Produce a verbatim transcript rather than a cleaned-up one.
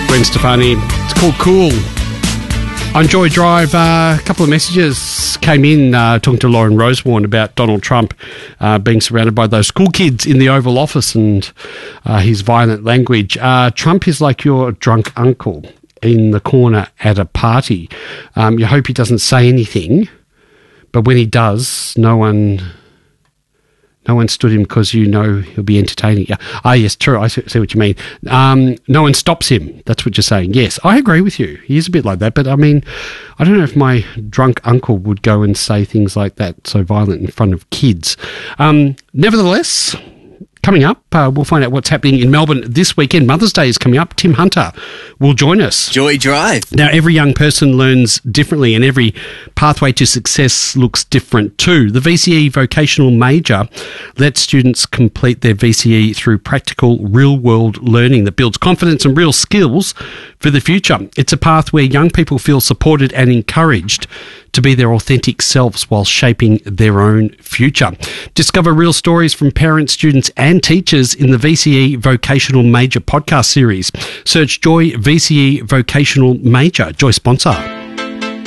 Gwen Stefani. It's called Cool. On Joy Drive, uh, a couple of messages came in uh, talking to Lauren Rosewarne about Donald Trump uh, being surrounded by those school kids in the Oval Office and uh, his violent language. Uh, Trump is like your drunk uncle in the corner at a party. Um, you hope he doesn't say anything, but when he does, no one... No one stood him because you know he'll be entertaining. Yeah. Ah, yes, true. I see, see what you mean. Um, no one stops him. That's what you're saying. Yes, I agree with you. He is a bit like that. But, I mean, I don't know if my drunk uncle would go and say things like that, so violent in front of kids. Um, nevertheless, coming up, uh, we'll find out what's happening in Melbourne this weekend. Mother's Day is coming up. Tim Hunter will join us. Joy Drive. Now, every young person learns differently and every pathway to success looks different too. The V C E Vocational Major lets students complete their V C E through practical, real-world learning that builds confidence and real skills for the future. It's a path where young people feel supported and encouraged to be their authentic selves while shaping their own future. Discover real stories from parents, students and teachers in the V C E Vocational Major podcast series. Search Joy V C E Vocational Major. Joy sponsor.